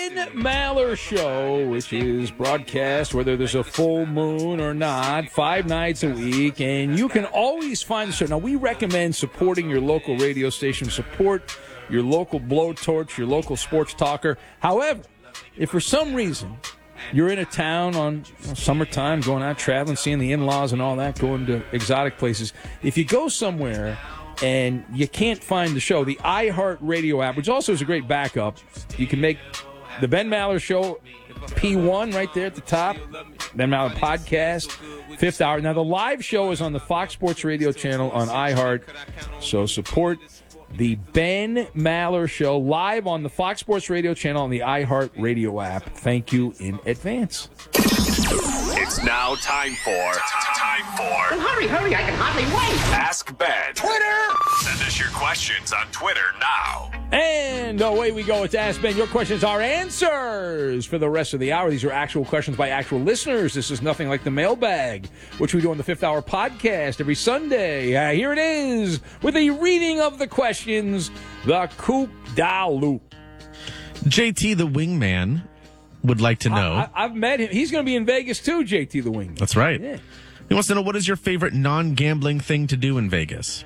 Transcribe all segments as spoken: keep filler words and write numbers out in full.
Maller Show, which is broadcast whether there's a full moon or not, five nights a week, and you can always find the show. Now, we recommend supporting your local radio station, support your local blowtorch, your local sports talker. However, if for some reason you're in a town on you know, summertime, going out traveling, seeing the in-laws and all that, going to exotic places, if you go somewhere and you can't find the show, the iHeartRadio app, which also is a great backup, you can make the Ben Maller Show P one right there at the top. Ben Maller Podcast, fifth hour. Now, the live show is on the Fox Sports Radio channel on iHeart. So support the Ben Maller Show live on the Fox Sports Radio channel on the iHeart Radio app. Thank you in advance. It's now time for... Time for... Well, hurry, hurry, I can hardly wait. Ask Ben. Twitter! Send us your questions on Twitter now. And away we go. It's Ask Ben. Your questions are answers for the rest of the hour. These are actual questions by actual listeners. This is nothing like the mailbag, which we do on the fifth hour podcast every Sunday. Uh, here it is with a reading of the questions, the Coop Da Loop. J T the Wingman would like to know. I, I, I've met him. He's going to be in Vegas too, J T the Wingman. That's right. Yeah. He wants to know, what is your favorite non-gambling thing to do in Vegas?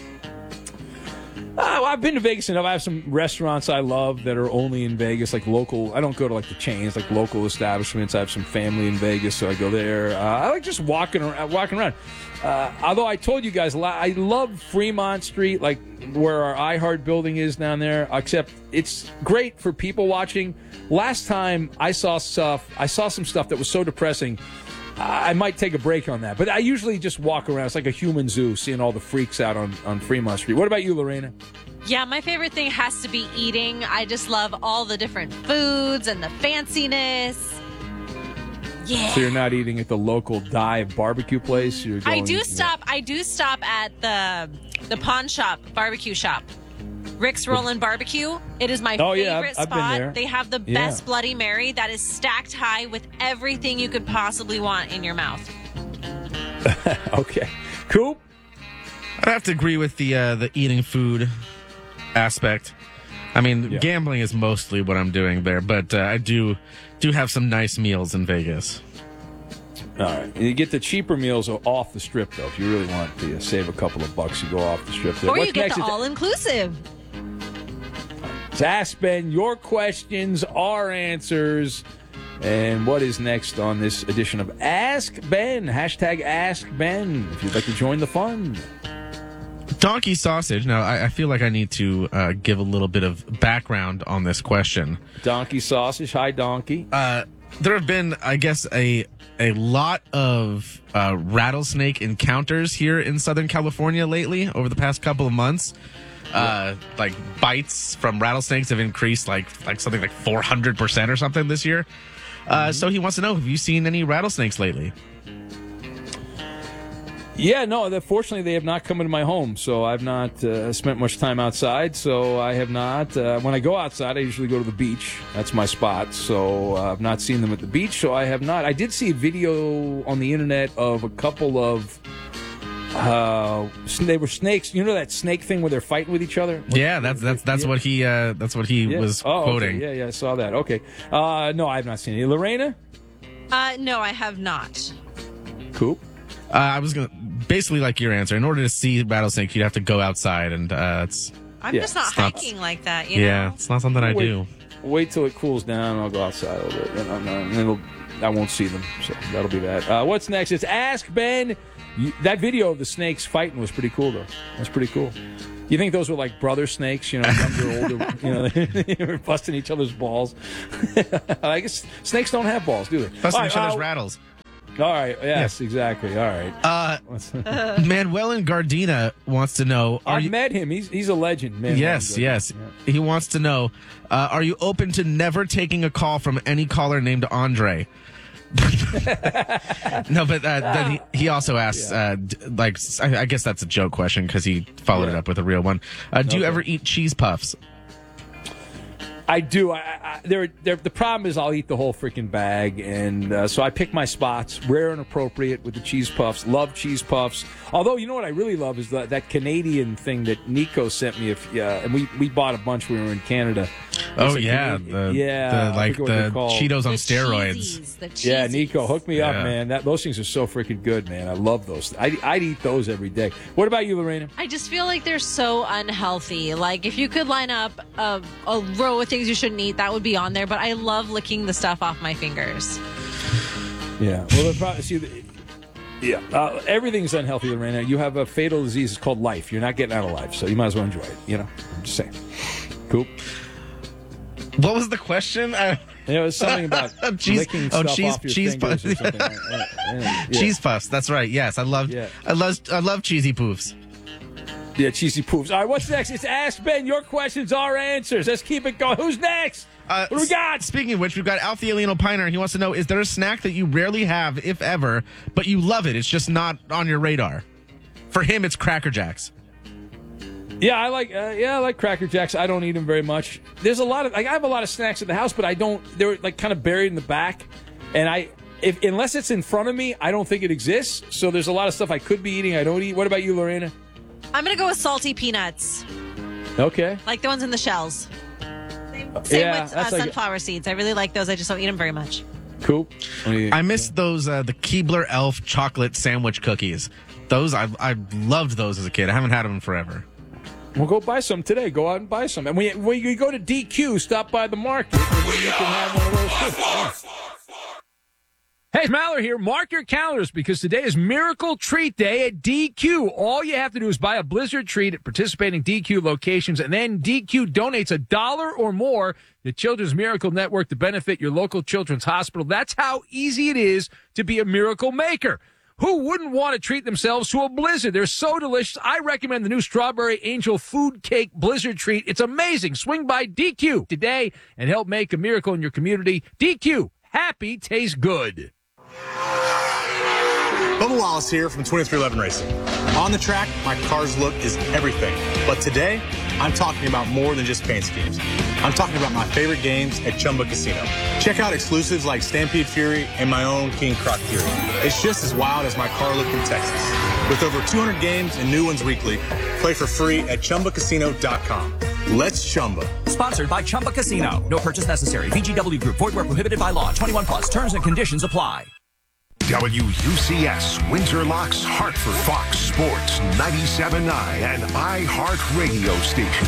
Uh, well, I've been to Vegas enough. I have some restaurants I love that are only in Vegas, like local. I don't go to like the chains, like local establishments. I have some family in Vegas, so I go there. Uh, I like just walking around. Walking around. Uh, although I told you guys, I love Fremont Street, like where our iHeart building is down there. Except it's great for people watching. Last time I saw stuff, I saw some stuff that was so depressing. I might take a break on that. But I usually just walk around. It's like a human zoo, seeing all the freaks out on, on Fremont Street. What about you, Lorena? Yeah, my favorite thing has to be eating. I just love all the different foods and the fanciness. Yeah. So you're not eating at the local dive barbecue place? You're going, I do you know. stop. I do stop at the the pawn shop, barbecue shop. Rick's Rollin' Barbecue. It is my oh, favorite yeah, I've, I've spot. Been there. They have the yeah. best Bloody Mary that is stacked high with everything you could possibly want in your mouth. Okay. Cool. I'd have to agree with the uh, the eating food aspect. I mean, yeah. gambling is mostly what I'm doing there, but uh, I do do have some nice meals in Vegas. All right. You get the cheaper meals off the strip, though. If you really want to save a couple of bucks, you go off the strip there. Or What's you get next? the all-inclusive. It's Ask Ben. Your questions are answers. And what is next on this edition of Ask Ben? Hashtag Ask Ben if you'd like to join the fun. Donkey sausage. Now, I, I feel like I need to uh, give a little bit of background on this question. Donkey sausage. Hi, Donkey. Uh, there have been, I guess, a a lot of uh, rattlesnake encounters here in Southern California lately over the past couple of months. Uh, like bites from rattlesnakes have increased like like something like four hundred percent or something this year. Uh, mm-hmm. So he wants to know, have you seen any rattlesnakes lately? Yeah, no, fortunately they have not come into my home, so I've not uh, spent much time outside, so I have not. Uh, when I go outside, I usually go to the beach. That's my spot, so uh, I've not seen them at the beach, so I have not. I did see a video on the internet of a couple of, uh, they were snakes. You know that snake thing where they're fighting with each other? Yeah, that's that's that's yeah. what he uh, that's what he yeah. was oh, quoting. Okay. Yeah, yeah, I saw that. Okay. Uh, no, I have not seen it. Lorena? Uh, no, I have not. Cool. Uh, I was gonna basically like your answer. In order to see rattlesnake, you'd have to go outside, and uh, it's I'm yeah, just not it's not- hiking like that. You yeah, know? it's not something I Wait. do. Wait till it cools down, and I'll go outside a little bit. And, I'm, and it'll, I won't see them, so that'll be that. Uh, what's next? It's Ask Ben. You, that video of the snakes fighting was pretty cool, though. That's pretty cool. You think those were like brother snakes, you know, younger, older, you know, they were busting each other's balls. I guess snakes don't have balls, do they? Busting All each right, other's uh, rattles. All right, yes, exactly. All right. Uh, Manuel in Gardena wants to know. Are I've you, met him. He's he's a legend, man. yes, yes. Yeah. He wants to know, uh, are you open to never taking a call from any caller named Andre? No, but uh, then he, he also asks, Yeah. uh, d- like, I, I guess that's a joke question because he followed it Yeah. up with a real one. Uh, do you Okay. ever eat cheese puffs? I do. I, I, they're, they're, the problem is I'll eat the whole freaking bag, and uh, so I pick my spots, rare and appropriate with the cheese puffs. Love cheese puffs. Although, you know what I really love is the, that Canadian thing that Nico sent me. If uh, and we, we bought a bunch when we were in Canada. Oh, like yeah. Canadian, The, yeah. the, like the Cheetos on The steroids. cheesies, the Yeah, cheesies. Nico, hook me up, Yeah. man. That Those things are so freaking good, man. I love those. I, I'd eat those every day. What about you, Lorena? I just feel like they're so unhealthy. Like, if you could line up a, a row of things you shouldn't eat, that would be on there. But I love licking the stuff off my fingers. Yeah. Well, the problem, see, the, yeah, uh, everything's unhealthy, Lorena. You have a fatal disease. It's called life. You're not getting out of life, so you might as well enjoy it. You know, I'm just saying. Cool. What was the question? I, You know, it was something about cheese, licking oh, stuff cheese, off your cheese fingers puffs. or something. Right, right, yeah. Cheese puffs. That's right. Yes, I love. Yeah. I love. I love cheesy poofs. Yeah, cheesy poofs. All right, what's next? It's Ask Ben. Your questions, our answers. Let's keep it going. Who's next? Uh, What do we got? Speaking of which, we've got Alfie Alieno Piner. He wants to know: is there a snack that you rarely have, if ever, but you love it? It's just not on your radar. For him, it's Cracker Jacks. Yeah, I like. Uh, yeah, I like Cracker Jacks. I don't eat them very much. There's a lot of. Like, I have a lot of snacks at the house, but I don't. They're like kind of buried in the back, and I. If unless it's in front of me, I don't think it exists. So there's a lot of stuff I could be eating. I don't eat. What about you, Lorena? I'm going to go with salty peanuts, Okay. like the ones in the shells. Same Yeah, with uh, that's like- sunflower seeds. I really like those. I just don't eat them very much. Cool. What do you- I miss those uh, the Keebler Elf chocolate sandwich cookies. Those I I loved those as a kid. I haven't had them in forever. Well, go buy some today. Go out and buy some. And when you, when you go to D Q, stop by the market. And you can have one of those too. Yeah. Hey, Mallory here. Mark your calendars because today is Miracle Treat Day at D Q. All you have to do is buy a Blizzard treat at participating D Q locations, and then D Q donates a dollar or more to Children's Miracle Network to benefit your local children's hospital. That's how easy it is to be a miracle maker. Who wouldn't want to treat themselves to a Blizzard? They're so delicious. I recommend the new Strawberry Angel Food Cake Blizzard Treat. It's amazing. Swing by D Q today and help make a miracle in your community. D Q, happy tastes good. Bubba Wallace here from twenty-three eleven Racing. On the track, my car's look is everything. But today, I'm talking about more than just paint schemes. I'm talking about my favorite games at Chumba Casino. Check out exclusives like Stampede Fury and my own King Croc Fury. It's just as wild as my car look in Texas. With over two hundred games and new ones weekly, play for free at Chumba Casino dot com. Let's Chumba. Sponsored by Chumba Casino. No purchase necessary. V G W Group. Void where prohibited by law. twenty-one plus. Terms and conditions apply. W U C S, Windsor Locks, Hartford, Fox Sports, ninety-seven point nine, and iHeart Radio Station.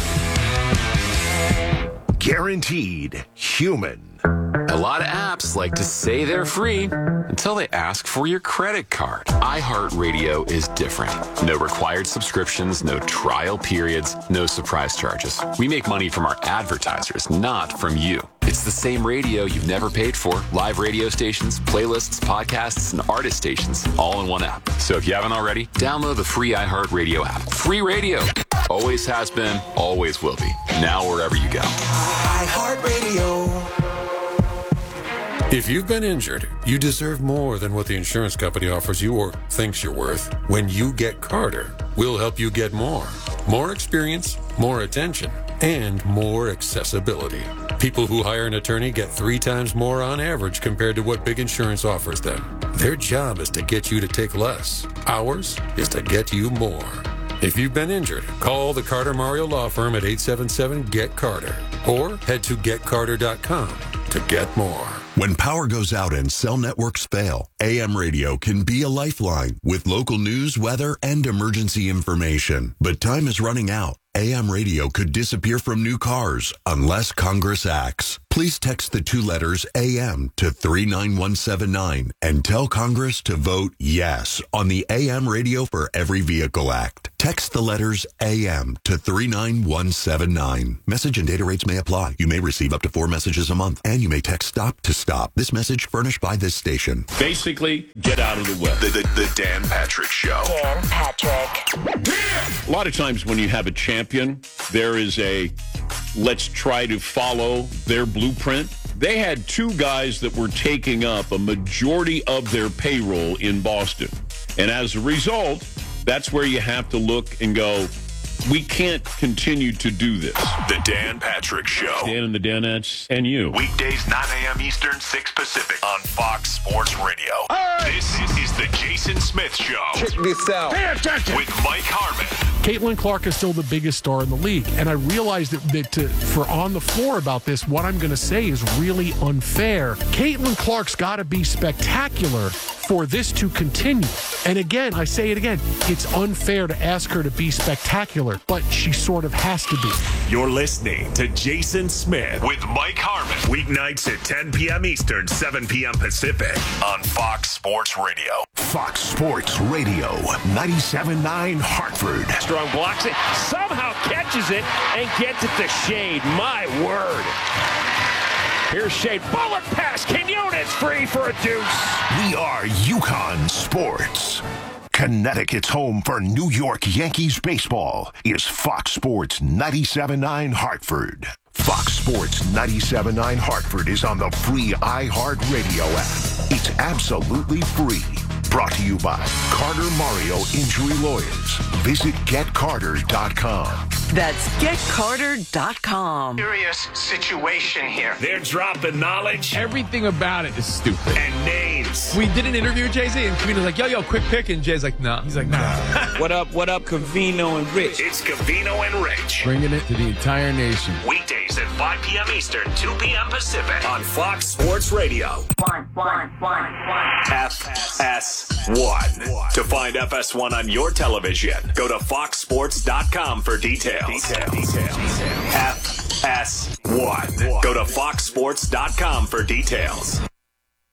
Guaranteed human. A lot of apps like to say they're free until they ask for your credit card. iHeartRadio is different. No required subscriptions, no trial periods, no surprise charges. We make money from our advertisers, not from you. It's the same radio you've never paid for. Live radio stations, playlists, podcasts, and artist stations, all in one app. So if you haven't already, download the free iHeartRadio app. Free radio. Always has been, always will be. Now wherever you go. iHeartRadio. If you've been injured, you deserve more than what the insurance company offers you or thinks you're worth. When you get Carter, we'll help you get more. More experience, more attention, and more accessibility. People who hire an attorney get three times more on average compared to what big insurance offers them. Their job is to get you to take less. Ours is to get you more. If you've been injured, call the Carter Mario Law Firm at eight seven seven, get carter or head to get carter dot com to get more. When power goes out and cell networks fail, A M radio can be a lifeline with local news, weather, and emergency information. But time is running out. A M radio could disappear from new cars unless Congress acts. Please text the two letters A M to three nine one seven nine and tell Congress to vote yes on the A M Radio for Every Vehicle Act. Text the letters A M to three nine one seven nine. Message and data rates may apply. You may receive up to four messages a month, and you may text STOP to STOP. This message furnished by this station. Basically, get out of the way. The, the, the Dan Patrick Show. Dan Patrick. A lot of times when you have a champion, there is a let's try to follow their blueprint. They had two guys that were taking up a majority of their payroll in Boston. And as a result, that's where you have to look and go, We can't continue to do this. The Dan Patrick Show. Dan and the Danettes and you. Weekdays, nine a.m. Eastern, six Pacific on Fox Sports Radio. Right. This is the Jason Smith Show. Check this out. Pay attention. With Mike Harmon. Caitlin Clark is still the biggest star in the league. And I realized that, that to, for on the floor about this, what I'm going to say is really unfair. Caitlin Clark's got to be spectacular for this to continue. And again, I say it again, it's unfair to ask her to be spectacular, but she sort of has to be. You're listening to Jason Smith with Mike Harmon. Weeknights at ten p.m. Eastern, seven p.m. Pacific on Fox Sports Radio. Fox Sports Radio, ninety-seven point nine Hartford. Strong blocks it, somehow catches it, and gets it to Shade. My word. Here's Shade. Bullet pass. Quinones free for a deuce. We are UConn Sports. Connecticut's home for New York Yankees baseball is Fox Sports ninety-seven point nine Hartford. Fox Sports ninety-seven point nine Hartford is on the free iHeartRadio app. It's absolutely free. Brought to you by Carter Mario Injury Lawyers. Visit get carter dot com. That's get carter dot com. Serious situation here. They're dropping knowledge. Everything about it is stupid. And names. We did an interview with Jay-Z, and Cavino's like, yo, yo, quick pick. And Jay's like, nah. He's like, nah. What up, what up, Cavino and Rich? It's Cavino and Rich. Bringing it to the entire nation. Weekdays at five p.m. Eastern, two p.m. Pacific on Fox Sports Radio. One, one, one, one. F S one. To find F S one on your television, go to fox sports dot com for details. Details. Details. F S one. Go to fox sports dot com for details.